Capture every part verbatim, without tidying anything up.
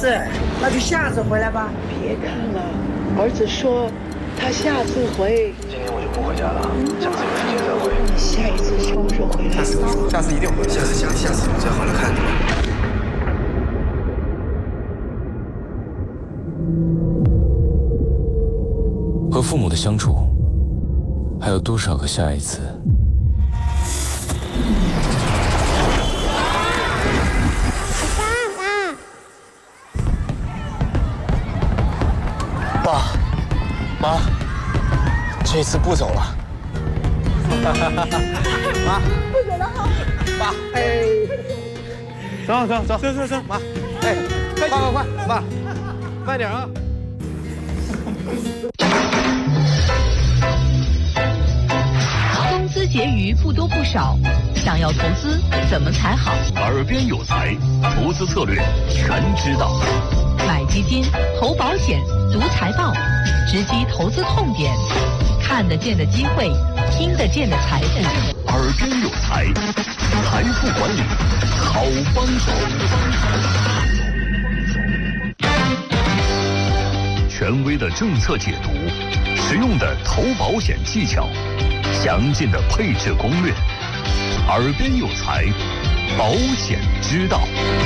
是，那就下次回来吧。 别看了，儿子说他下次回。 今天我就不回家了，下次有时间再回。 你下一次什么时候回来？ 下次，下次一定回来。下次，下次，下次，最好了看着。 和父母的相处，还有多少个下一次？ 爸，妈，这次不走了。 妈，不走了哈。 爸，哎，走走走走走走，妈，哎，快快快，妈，慢点啊。 工资结余不多不少，想要投资怎么才好？ 耳边有财，投资策略全知道。 买基金、投保险、读财报，直击投资痛点，看得见的机会，听得见的财富。 耳边有财，财富管理好帮手。权威的政策解读，实用的投保险技巧，详尽的配置攻略。耳边有财，保险知道。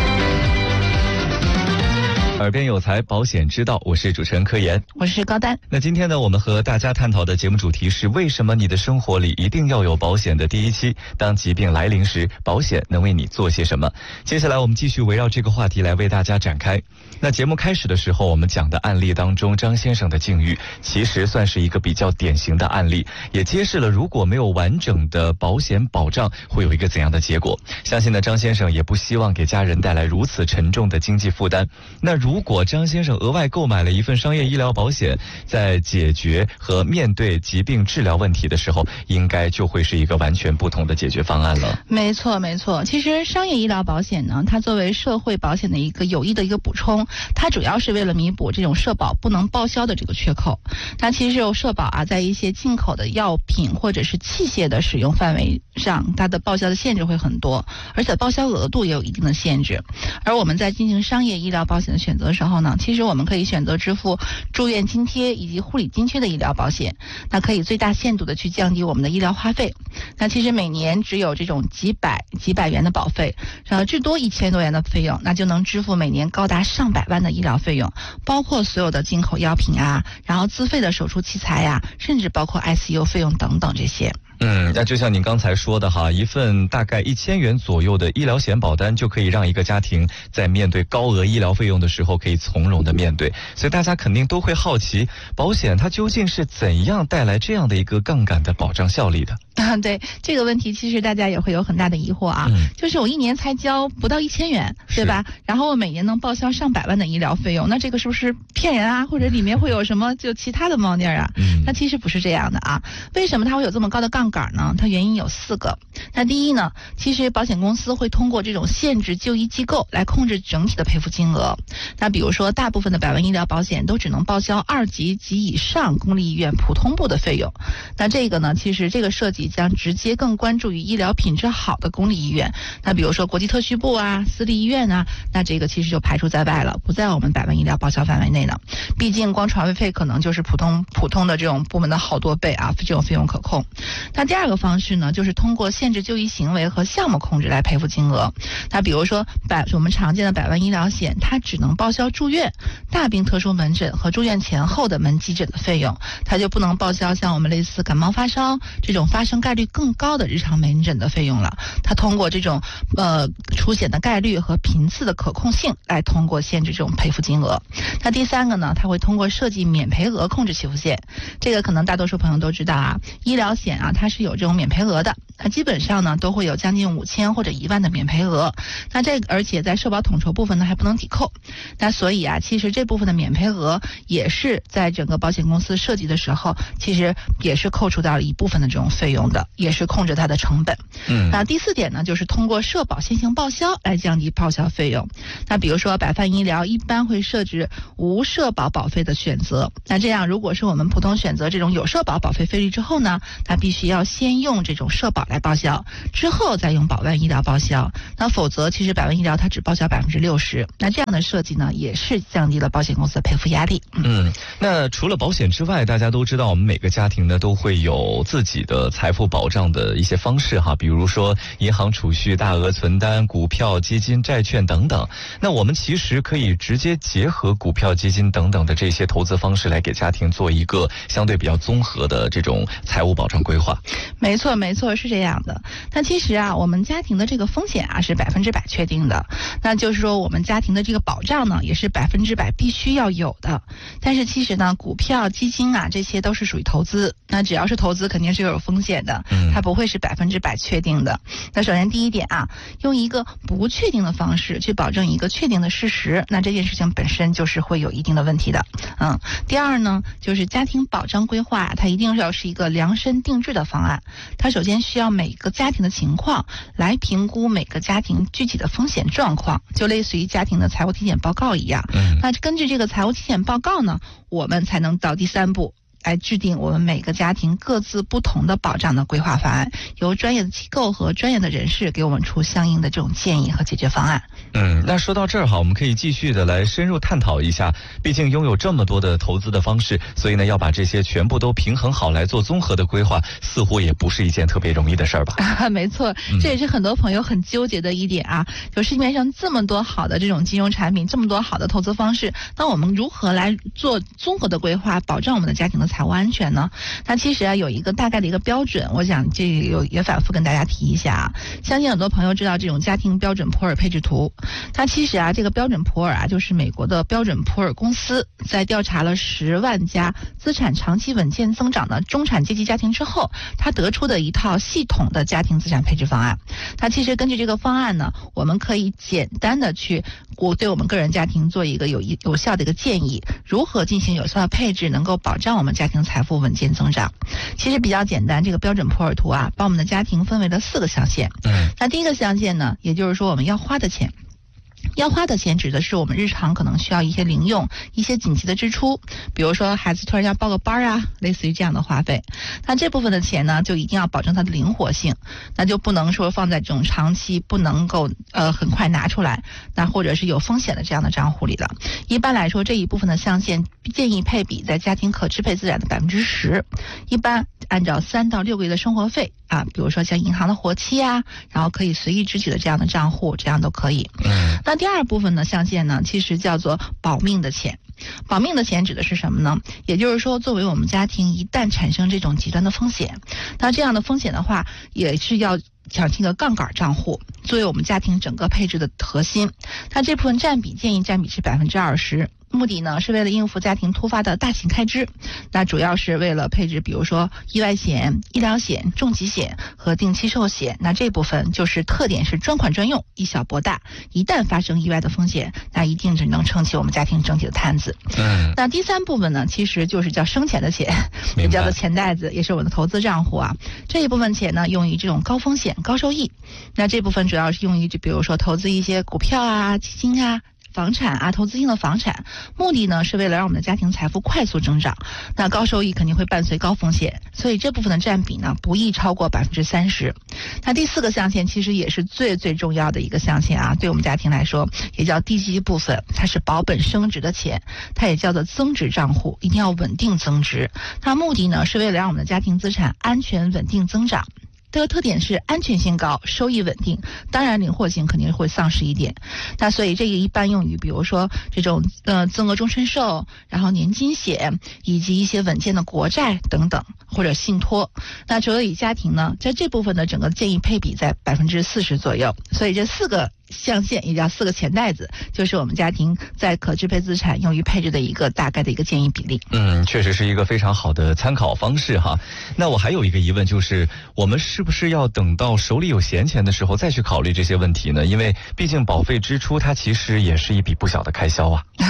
耳边有财，保险知道。我是主持人柯岩， 我是高丹。 那今天呢，我们和大家探讨的节目主题是为什么你的生活里一定要有保险的第一期，当疾病来临时，保险能为你做些什么？接下来我们继续围绕这个话题来为大家展开。那节目开始的时候，我们讲的案例当中，张先生的境遇其实算是一个比较典型的案例，也揭示了如果没有完整的保险保障，会有一个怎样的结果。相信呢，张先生也不希望给家人带来如此沉重的经济负担。那如果张先生额外购买了一份商业医疗保险，在解决和面对疾病治疗问题的时候，应该就会是一个完全不同的解决方案了。 没错没错，其实商业医疗保险呢，它作为社会保险的一个有益的一个补充，它主要是为了弥补这种社保不能报销的这个缺口。那其实有社保啊，在一些进口的药品或者是器械的使用范围上，它的报销的限制会很多，而且报销额度也有一定的限制。而我们在进行商业医疗保险的选择的时候呢，其实我们可以选择支付住院津贴以及护理津贴的医疗保险，那可以最大限度的去降低我们的医疗花费。那其实每年只有这种几百几百元的保费，呃，至多一千多元的费用，那就能支付每年高达上百万的医疗费用，包括所有的进口药品啊，然后自费的手术器材呀、啊，甚至包括 I C U 费用等等这些。 嗯，那就像您刚才说的哈，一份大概一千元左右的医疗险保单，就可以让一个家庭在面对高额医疗费用的时候，可以从容的面对。所以大家肯定都会好奇，保险它究竟是怎样带来这样的一个杠杆的保障效力的？ 啊，对这个问题，其实大家也会有很大的疑惑啊。嗯、就是我一年才交不到一千元，对吧？然后我每年能报销上百万的医疗费用，那这个是不是骗人啊？或者里面会有什么就其他的猫腻啊？嗯，那其实不是这样的啊。为什么它会有这么高的杠杆呢？它原因有四个。那第一呢，其实保险公司会通过这种限制就医机构来控制整体的赔付金额。那比如说，大部分的百万医疗保险都只能报销二级及以上公立医院普通部的费用。那这个呢，其实这个设计将直接更关注于医疗品质好的公立医院。那比如说国际特需部啊、私立医院啊，那这个其实就排除在外了，不在我们百万医疗报销范围内呢。毕竟光床位费可能就是普通普通的这种部门的好多倍啊，这种费用可控。那第二个方式呢，就是通过限制就医行为和项目控制来赔付金额。那比如说百我们常见的百万医疗险，它只能报销住院、大病特殊门诊和住院前后的门急诊的费用，它就不能报销像我们类似感冒发烧这种发生概率更高的日常门诊的费用了。它通过这种呃出险的概率和频次的可控性来通过限制这种赔付金额。那第三个呢，它会通过设计免赔额控制起付线。这个可能大多数朋友都知道啊，医疗险啊它是有这种免赔额的，那基本上呢都会有将近五千或者一万的免赔额。那这个而且在社保统筹部分呢还不能抵扣。那所以啊，其实这部分的免赔额也是在整个保险公司设计的时候，其实也是扣除到了一部分的这种费用的，也是控制它的成本。嗯，那第四点呢，就是通过社保先行报销来降低报销费用。那比如说百万医疗一般会设置无社保保费的选择，那这样如果是我们普通选择这种有社保保费费率之后呢，它必须要要先用这种社保来报销，之后再用百万医疗报销。那否则其实百万医疗它只报销百分之六十。那这样的设计呢，也是降低了保险公司的赔付压力。 嗯，那除了保险之外，大家都知道我们每个家庭呢都会有自己的财富保障的一些方式哈，比如说银行储蓄、大额存单、股票、基金、债券等等。那我们其实可以直接结合股票、基金等等的这些投资方式来给家庭做一个相对比较综合的这种财务保障规划。 没错没错，是这样的。但其实啊，我们家庭的这个风险啊是百分之百确定的，那就是说我们家庭的这个保障呢也是百分之百必须要有的。但是其实呢，股票、基金啊这些都是属于投资，那只要是投资肯定是有风险的，它不会是百分之百确定的。那首先第一点啊，用一个不确定的方式去保证一个确定的事实，那这件事情本身就是会有一定的问题的。嗯，第二呢，就是家庭保障规划，它一定要是一个量身定制的方案。它首先需要每个家庭的情况来评估每个家庭具体的风险状况，就类似于家庭的财务体检报告一样。嗯，那根据这个财务体检报告呢，我们才能到第三步，来制定我们每个家庭各自不同的保障的规划方案，由专业的机构和专业的人士给我们出相应的这种建议和解决方案。 嗯，那说到这儿哈，我们可以继续的来深入探讨一下。毕竟拥有这么多的投资的方式，所以呢，要把这些全部都平衡好来做综合的规划，似乎也不是一件特别容易的事儿吧？ 啊，没错，这也是很多朋友很纠结的一点啊。就市面上这么多好的这种金融产品，这么多好的投资方式，那我们如何来做综合的规划，保障我们的家庭的财务安全呢？那其实啊，有一个大概的一个标准，我想这有也反复跟大家提一下啊。相信很多朋友知道这种家庭标准普尔配置图。它其实啊，这个标准普尔啊，就是美国的标准普尔公司在调查了十万家资产长期稳健增长的中产阶级家庭之后，它得出的一套系统的家庭资产配置方案。它其实根据这个方案呢，我们可以简单的去我对我们个人家庭做一个有有效的一个建议，如何进行有效的配置，能够保障我们家庭财富稳健增长。其实比较简单，这个标准普尔图啊，把我们的家庭分为了四个象限。嗯，那第一个象限呢，也就是说我们要花的钱。要花的钱指的是我们日常可能需要一些零用、一些紧急的支出，比如说孩子突然要报个班啊，类似于这样的花费。那这部分的钱呢，就一定要保证它的灵活性，那就不能说放在这种长期不能够呃很快拿出来，那或者是有风险的这样的账户里了。一般来说，这一部分的象限建议配比在家庭可支配资产的百分之十，一般按照三到六个月的生活费啊，比如说像银行的活期啊，然后可以随意支取的这样的账户，这样都可以。嗯，那第二部分的象限呢，其实叫做保命的钱。保命的钱指的是什么呢？也就是说，作为我们家庭一旦产生这种极端的风险，那这样的风险的话，也是要想这个杠杆账户作为我们家庭整个配置的核心。那这部分占比建议占比是百分之二十。目的呢是为了应付家庭突发的大型开支，那主要是为了配置比如说意外险、医疗险、重疾险和定期寿险。那这部分就是特点是专款专用，以小博大，一旦发生意外的风险，那一定只能撑起我们家庭整体的摊子。嗯，那第三部分呢，其实就是叫生钱的钱，也叫做钱袋子，也是我们的投资账户啊。这一部分钱呢，用于这种高风险高收益，那这部分主要是用于就比如说投资一些股票啊、基金啊、房产啊，投资性的房产，目的呢是为了让我们的家庭财富快速增长。那高收益肯定会伴随高风险，所以这部分的占比呢不宜超过百分之三十。那第四个象限其实也是最最重要的一个象限啊，对我们家庭来说也叫低级部分，它是保本升值的钱，它也叫做增值账户，一定要稳定增值。它目的呢是为了让我们的家庭资产安全稳定增长。这个特点是安全性高，收益稳定，当然灵活性肯定会丧失一点。那所以这个一般用于比如说这种呃增额终身寿，然后年金险，以及一些稳健的国债等等，或者信托。那所以家庭呢，在这部分的整个建议配比在百分之四十左右。所以这四个象限也叫四个钱袋子，就是我们家庭在可支配资产用于配置的一个大概的一个建议比例。 嗯，确实是一个非常好的参考方式哈。那我还有一个疑问，就是我们是不是要等到手里有闲钱的时候再去考虑这些问题呢？因为毕竟保费支出它其实也是一笔不小的开销啊。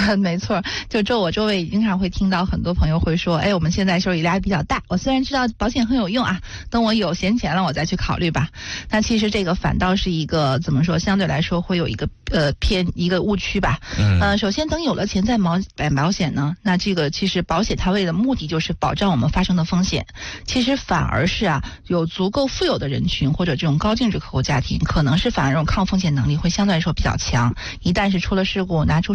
没错，就周我周围经常会听到很多朋友会说，哎，我们现在收益压力比较大，我虽然知道保险很有用啊，等我有闲钱了我再去考虑吧。那其实这个反倒是一个怎么说，相对来说会有一个呃偏一个误区吧。嗯，呃，首先等有了钱再买买保险呢，那这个其实保险它为的目的就是保障我们发生的风险，其实反而是啊，有足够富有的人群或者这种高净值客户家庭，可能是反而这种抗风险能力会相对来说比较强，一旦是出了事故拿出